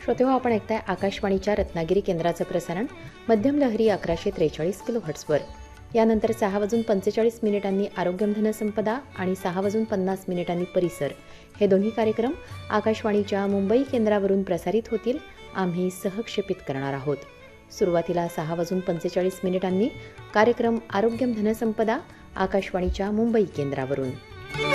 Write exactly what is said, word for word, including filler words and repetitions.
श्रोते हो, आपण ऐकताय आकाशवाणीच्या रत्नागिरी केंद्राचं प्रसारण मध्यम लहरी अकराशे त्रेचाळीस किलो हर्ट्सवर. यानंतर सहा वाजून पंचेचाळीस मिनिटांनी आरोग्यम धनसंपदा आणि सहा वाजून पन्नास मिनिटांनी परिसर हे दोन्ही कार्यक्रम आकाशवाणीच्या मुंबई केंद्रावरून प्रसारित होतील. आम्ही सहक्षेपित करणार आहोत. सुरुवातीला सहा वाजून पंचेचाळीस मिनिटांनी कार्यक्रम आरोग्यम धनसंपदा आकाशवाणीच्या मुंबई केंद्रावरून.